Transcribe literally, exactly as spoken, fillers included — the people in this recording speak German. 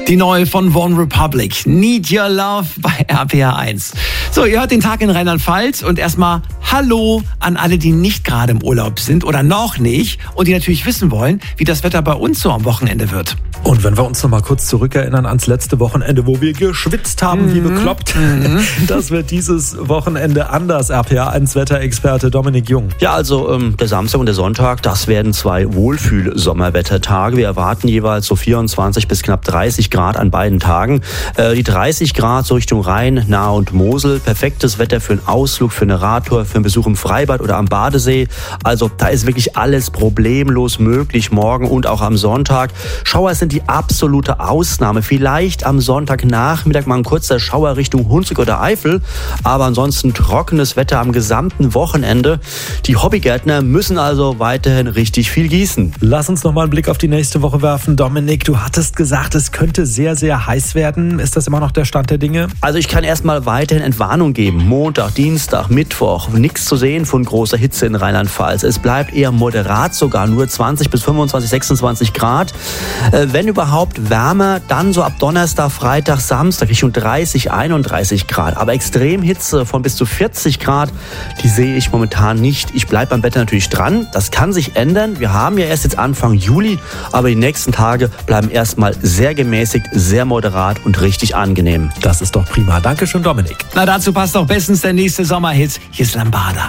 Die neue von One Republic, Need Your Love bei R P R eins. So, ihr hört den Tag in Rheinland-Pfalz und erstmal Hallo an alle, die nicht gerade im Urlaub sind oder noch nicht und die natürlich wissen wollen, wie das Wetter bei uns so am Wochenende wird. Und wenn wir uns noch mal kurz zurückerinnern ans letzte Wochenende, wo wir geschwitzt haben, mhm. wie bekloppt, mhm. das wird dieses Wochenende anders. R P R eins Wetterexperte Dominik Jung. Ja, also ähm, der Samstag und der Sonntag, das werden zwei Wohlfühl-Sommerwettertage. Wir erwarten jeweils so vierundzwanzig bis knapp dreißig Grad an beiden Tagen. Äh, die dreißig Grad so Richtung Rhein, Nahe und Mosel. Perfektes Wetter für einen Ausflug, für eine Radtour, für einen Besuch im Freibad oder am Badesee. Also da ist wirklich alles problemlos möglich morgen und auch am Sonntag. Schauer sind die absolute Ausnahme. Vielleicht am Sonntagnachmittag mal ein kurzer Schauer Richtung Hunsrück oder Eifel. Aber ansonsten trockenes Wetter am gesamten Wochenende. Die Hobbygärtner müssen also weiterhin richtig viel gießen. Lass uns noch mal einen Blick auf die nächste Woche werfen. Dominik, du hattest gesagt, es könnte sehr, sehr heiß werden. Ist das immer noch der Stand der Dinge? Also ich kann erstmal weiterhin Entwarnung geben. Montag, Dienstag, Mittwoch. Nichts zu sehen von großer Hitze in Rheinland-Pfalz. Es bleibt eher moderat sogar. Nur zwanzig bis fünfundzwanzig, sechsundzwanzig Grad. Äh, wenn überhaupt wärmer, dann so ab Donnerstag, Freitag, Samstag Richtung dreißig, einunddreißig Grad. Aber Extremhitze von bis zu vierzig Grad, die sehe ich momentan nicht. Ich bleibe beim Wetter natürlich dran. Das kann sich ändern. Wir haben ja erst jetzt Anfang Juli, aber die nächsten Tage bleiben erstmal sehr gemäßigt, sehr moderat und richtig angenehm. Das ist doch prima. Dankeschön, Dominik. Na, dazu passt doch bestens der nächste Sommerhit. Hier ist Lambada.